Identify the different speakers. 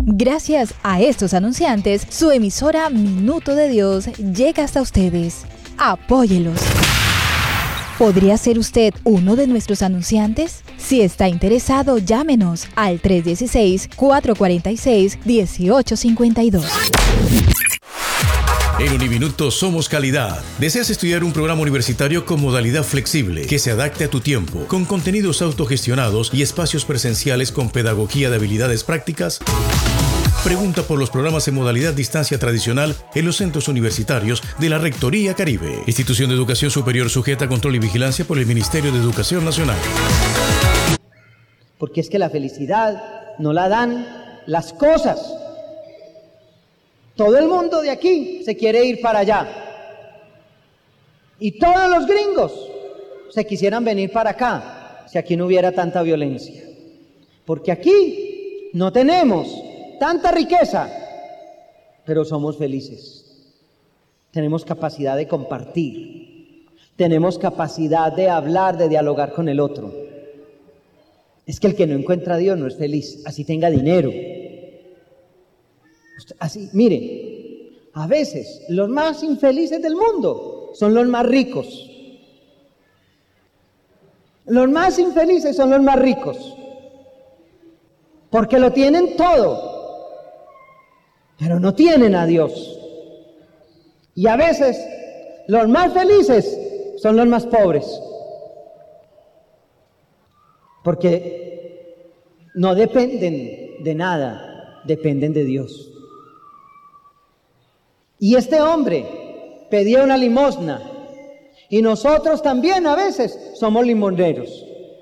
Speaker 1: Gracias a estos anunciantes, su emisora Minuto de Dios llega hasta ustedes. Apóyelos. ¿Podría ser usted uno de nuestros anunciantes? Si está interesado, llámenos al 316-446-1852.
Speaker 2: En Uniminuto somos calidad. ¿Deseas estudiar un programa universitario con modalidad flexible que se adapte a tu tiempo, con contenidos autogestionados y espacios presenciales con pedagogía de habilidades prácticas? Pregunta por los programas en modalidad distancia tradicional en los centros universitarios de la Rectoría Caribe, institución de educación superior sujeta a control y vigilancia por el Ministerio de Educación Nacional.
Speaker 3: Porque es que la felicidad no la dan las cosas. Todo el mundo de aquí se quiere ir para allá. Y todos los gringos se quisieran venir para acá, si aquí no hubiera tanta violencia. Porque aquí no tenemos tanta riqueza, pero somos felices. Tenemos capacidad de compartir. Tenemos capacidad de hablar, de dialogar con el otro. Es que el que no encuentra a Dios no es feliz, así tenga dinero. Así, mire, a veces los más infelices del mundo son los más ricos. Los más infelices son los más ricos, porque lo tienen todo, pero no tienen a Dios. Y a veces los más felices son los más pobres, porque no dependen de nada, dependen de Dios. Y este hombre pedía una limosna, y nosotros también a veces somos limoneros.